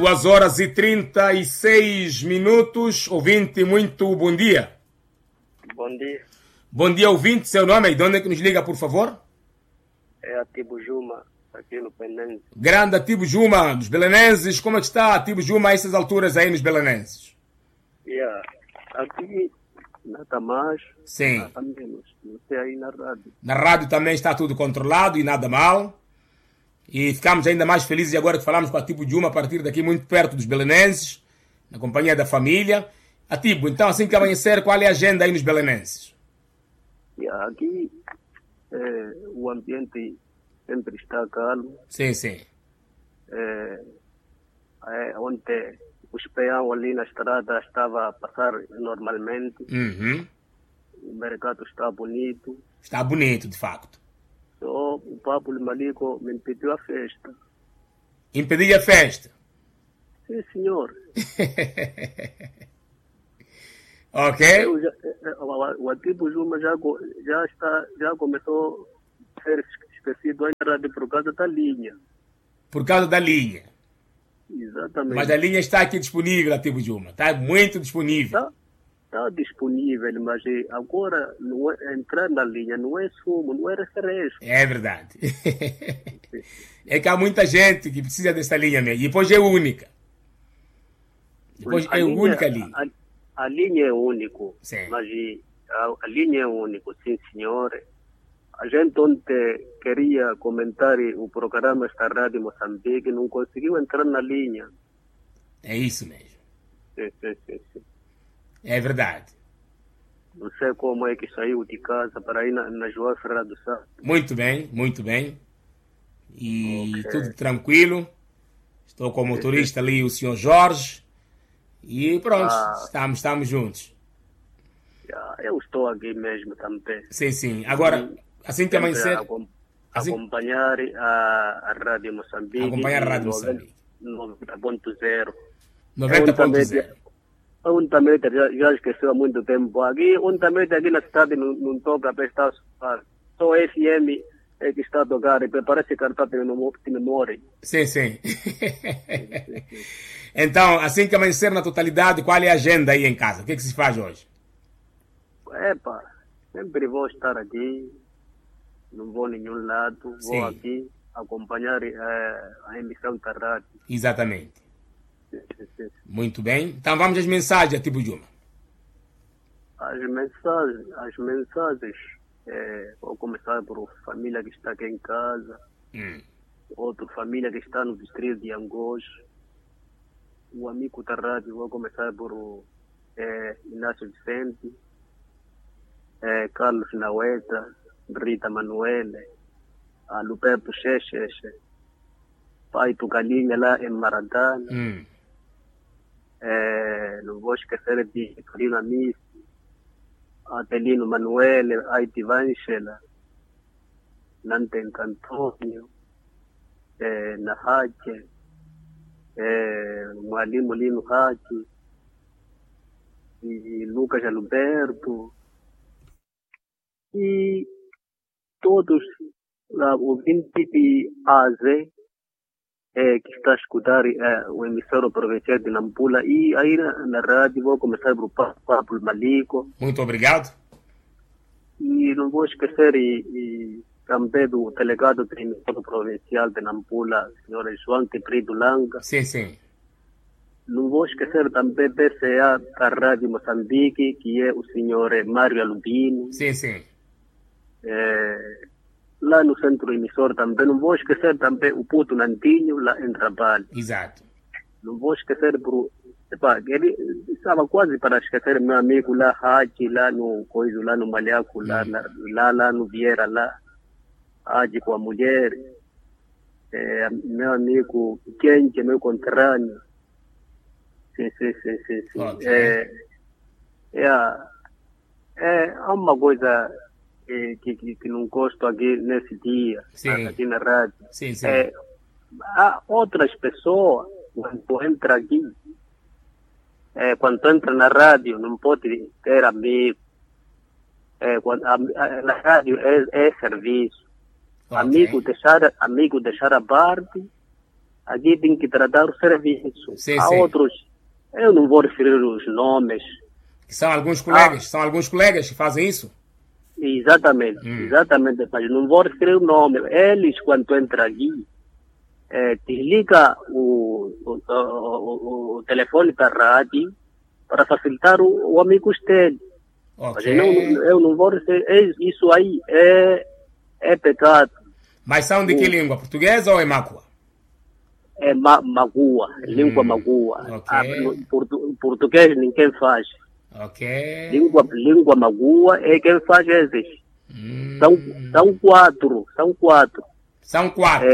2h36. Ouvinte, muito bom dia. Bom dia. Bom dia, ouvinte. Seu nome e de onde é que nos liga, por favor? É Atibo Juma, aqui no Penense. Grande Atibo Juma, dos Belenenses. Como é que está Atibo Juma a essas alturas aí nos Belenenses? Aqui nada mais, Sim. nada menos. Não sei aí na rádio. Na rádio também está tudo controlado e nada mal. E ficamos ainda mais felizes agora que falamos com Atibo Juma a partir daqui muito perto dos Belenenses, na companhia da família. Atibo, então assim que amanhecer, qual é a agenda aí nos Belenenses? Aqui o ambiente sempre está calmo. Sim, sim. Ontem o peão ali na estrada estava a passar normalmente. Uhum. O mercado está bonito. Está bonito, de facto. Só o Pablo Malico me impediu a festa. Impedir a festa? Sim, senhor. Ok. O Atibo Juma já começou a ser esquecido ainda por causa da linha. Por causa da linha. Exatamente. Mas a linha está aqui disponível, Atibo Juma. Está muito disponível. Está disponível, mas agora entrar na linha não é sumo, não é refresco. É verdade. É que há muita gente que precisa dessa linha mesmo. E depois é única. Depois é a única linha. A linha é única. Sim. Mas a linha é única, sim, senhor. A gente ontem queria comentar o programa da Rádio Moçambique, não conseguiu entrar na linha. É isso mesmo. Sim. É verdade. Não sei como é que saiu de casa para ir na João Ferreira do Sá. Muito bem, muito bem. E Ok. tudo tranquilo. Estou com o motorista ali, o senhor Jorge. E pronto, estamos juntos. Eu estou aqui mesmo também. Sim. Agora, assim que amanhecer... Acompanhar a Rádio Moçambique. Acompanhar a Rádio Moçambique. 90.0 90.0. Untamente já esqueceu há muito tempo. Aqui, untamente aqui na cidade não toca para estar só FM é que está a tocar. Parece que está de memória. Sim. Então, assim que amanhecer na totalidade, qual é a agenda aí em casa? O que é que se faz hoje? Sempre vou estar aqui. Não vou a nenhum lado. Sim. Vou aqui acompanhar a emissão da rádio. Exatamente. Sim. Muito bem. Então vamos às mensagens, Atibo Juma. As mensagens, vou começar por família que está aqui em casa, outra família que está no distrito de Angos, o amigo da rádio, vou começar por Inácio Vicente, Carlos Naueta, Rita Manuele, a Luperto Checheche, Pai Tucalinha lá em Maradana. Não vou esquecer de Corina Miss, Atelino Manuel, Aiti Vanchela, Nanten Antônio, Nahache, Mwalimu Lino Hachi, e Lucas Alberto, e todos ouvintes de AZ, que está a escutar o emissor provincial de Nampula, e aí na rádio vou começar por Pablo Malico. Muito obrigado. E não vou esquecer também do delegado do emissor provincial de Nampula, senhor João Teprido Langa. Sim. Não vou esquecer também do PCA da Rádio Moçambique, que é o senhor Mário Albino. Sim. Lá no centro emissor também, não vou esquecer também o Puto Nantinho, lá em trabalho. Exato. Não vou esquecer ele estava quase para esquecer meu amigo lá, Haji, lá no Malhaco, lá no Vieira, lá, Haji com a mulher, meu amigo Kenji, meu conterrâneo. Sim. Okay. Há uma coisa que não gosto aqui nesse dia, aqui na rádio. Sim. Há outras pessoas, quando entra aqui, quando entra na rádio, não pode ter amigo. Na rádio é serviço. Okay. Amigo deixar a parte aqui tem que tratar o serviço. Sim, Há sim. outros, eu não vou referir os nomes. Que são alguns colegas que fazem isso? Exatamente, exatamente, mas não vou referir o nome. Eles, quando entram aqui, desliga o telefone da rádio para facilitar o amigos dele. Mas Ok. eu não vou referir. Isso aí é pecado. Mas são de que língua? Português ou é mácua? É magua, língua magua. Ok. Português ninguém faz. Ok. Língua magua é quem faz esses. São quatro. São 4.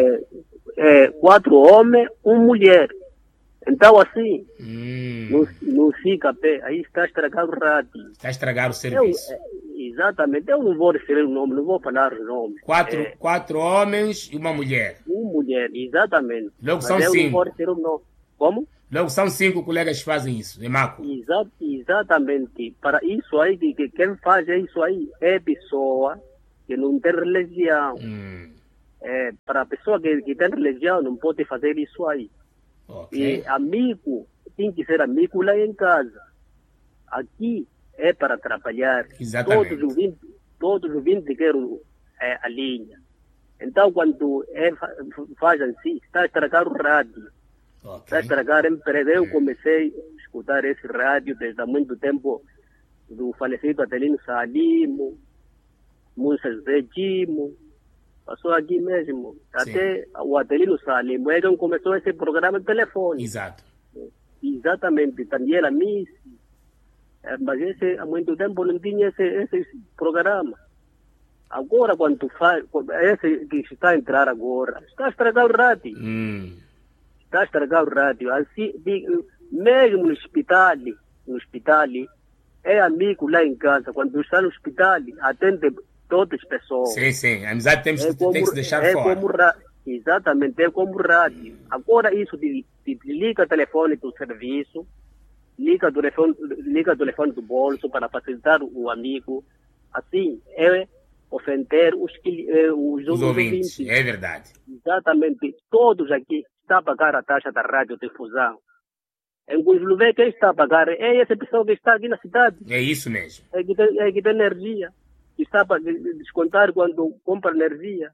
4 homens, 1 mulher. Então assim, Hum. não fica bem. Aí está a estragar o rádio. Está a estragar o serviço. Exatamente, eu não vou referir o nome, não vou falar o nome. 4 homens e uma mulher. 1 mulher, exatamente. Logo Mas são eu 5. não vou referir o nome. Como? Logo são 5 colegas que fazem isso, é mácua. Exatamente. Para isso aí, que quem faz isso aí é pessoa que não tem religião. Para a pessoa que tem religião não pode fazer isso aí. Ok. E amigo, tem que ser amigo lá em casa. Aqui é para trabalhar. Exatamente. Todos os 20 querem a linha. Então, quando faz assim, está a estragar o rádio. Ok. Está a estragar a empresa. Eu comecei a escutar esse rádio desde há muito tempo, do falecido Adelino Salimo, Musa José Dimo. Passou aqui mesmo. Sim. Até o Adelino Salimo é quem começou esse programa de telefone. Exato. Exatamente. Daniela Missi. Mas há muito tempo não tinha esse programa. Agora, quando faz, esse que está a entrar agora, está a estragar o rádio. Está a estragar o rádio. Assim, mesmo no hospital, é amigo lá em casa. Quando está no hospital, atende todas as pessoas. Sim. A amizade tem que se deixar fora. Exatamente, é como rádio. Agora, isso de liga o telefone do serviço, liga o telefone do bolso para facilitar o amigo. Assim, é ofender os ouvintes. É verdade. Exatamente. Todos aqui estão a pagar a taxa da radiodifusão. Em Guizluvé, quem está a pagar é essa pessoa que está aqui na cidade. É isso mesmo. É que tem energia. Está para descontar quando compra energia.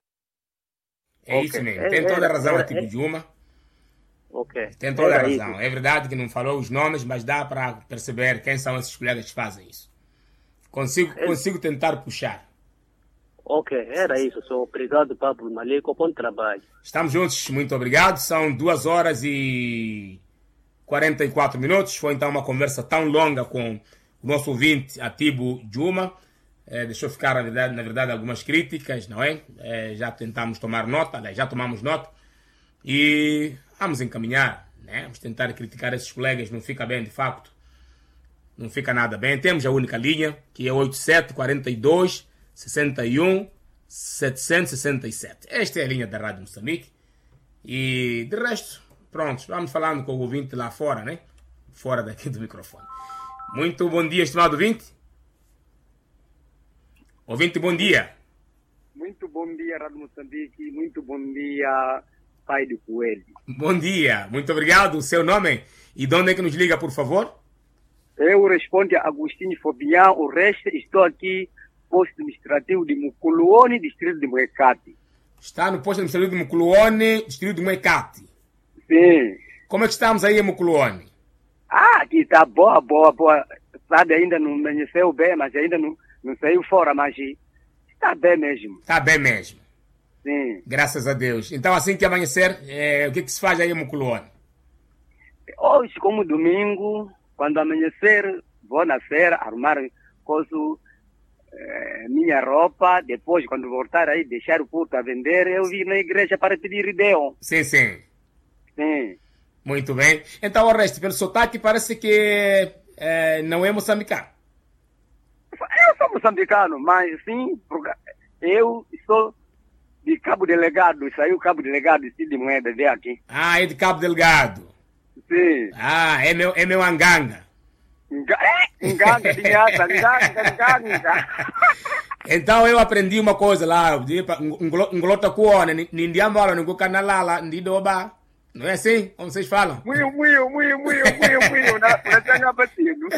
É isso mesmo. Tem toda a razão a tipo de uma. Ok. Tem toda a razão. Isso. É verdade que não falou os nomes, mas dá para perceber quem são esses colegas que fazem isso. Consigo tentar puxar. Ok, era isso. Sou obrigado, Pablo Malico. Bom trabalho. Estamos juntos, muito obrigado. São 2 horas e 44 minutos. Foi então uma conversa tão longa com o nosso ouvinte Atibo Juma. Deixou ficar, na verdade, algumas críticas, não é? Já tentamos tomar nota, já tomamos nota. E vamos encaminhar, né? Vamos tentar criticar esses colegas, não fica bem de facto. Não fica nada bem. Temos a única linha, que é 8742 61 767. Esta é a linha da Rádio Moçambique. E de resto, pronto, vamos falando com o ouvinte lá fora, né? Fora daqui do microfone. Muito bom dia, estimado ouvinte. Ouvinte, bom dia. Muito bom dia, Rádio Moçambique. Muito bom dia, pai do Coelho. Bom dia, muito obrigado. O seu nome e de onde é que nos liga, por favor? Eu respondo a Agostinho Fabian. O resto, estou aqui, posto administrativo de Muculuone, distrito de Moecate. Está no posto administrativo de Muculuone, distrito de Moecate. Sim. Como é que estamos aí em Muculuone? Aqui está boa. Sabe, ainda não amanheceu bem, mas ainda não saiu fora, mas está bem mesmo. Está bem mesmo. Sim. Graças a Deus. Então, assim que amanhecer, o que se faz aí em Muculuone? Hoje, como domingo, quando amanhecer, vou na feira arrumar minha roupa. Depois, quando voltar aí, deixar o culto a vender, eu vim na igreja para pedir Deus. Sim. Sim. Muito bem. Então, o resto, pelo sotaque, parece que não é moçambicano. Eu sou moçambicano, mas sim, eu sou de Cabo Delegado. Saiu Cabo Delegado de Moeda de aqui. Ah, é de Cabo Delgado. Sim. Ah, é meu anganga. Anganga, anganga. Então eu aprendi uma coisa lá, ngolota kuone, nindiambala nikukanalala ndidoba. Não é assim? Como vocês falam? Muito, na tanga batido.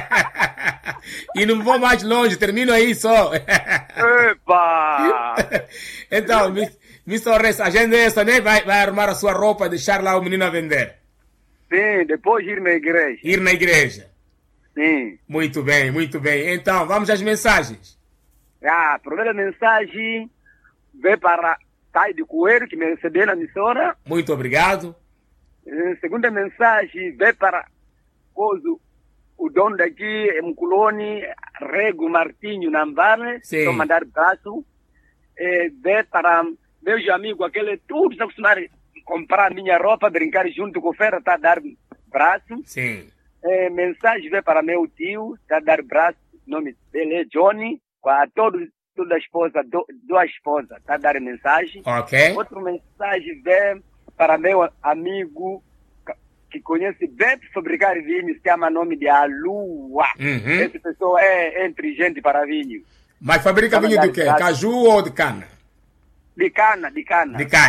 E não vou mais longe, termino aí só. Epa! Então, Mr. Ores, a gente essa, né? Vai arrumar a sua roupa e deixar lá o menino a vender. Sim, depois ir na igreja. Ir na igreja. Sim. Muito bem, muito bem. Então, vamos às mensagens. A primeira mensagem veio para Caio de Coelho, que me recebeu na emissora. Muito obrigado. A segunda mensagem veio para o dono daqui, Mkuloni, Rego Martinho Nambale. Sim. Estou mandando abraço. Veio para meus amigos, aquele tudo está acostumado a comprar minha roupa, brincar junto com o Fera, está a dar braço. Sim. Mensagem veio para meu tio, está a dar braço, o nome dele é Johnny, a toda a esposa, duas esposas, está a dar mensagem. Ok. Outra mensagem veio para meu amigo que conhece bem fabricar vinho, se chama nome de Alua. Uhum. Essa pessoa é inteligente para vinho. Mas fabrica vinho de quê? Caju ou de cana? De cana. De cana.